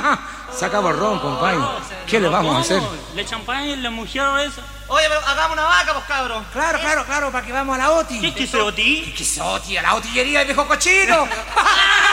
Se acabó el ron, compadre. ¿Qué le vamos a hacer? ¿Le champaña la mujer esa? Oye, pero hagamos una vaca, pues, cabros. Claro, para que vamos a la OTI. ¿Qué es que se OTI? ¿Qué es OTI? A la otillería del viejo cochino.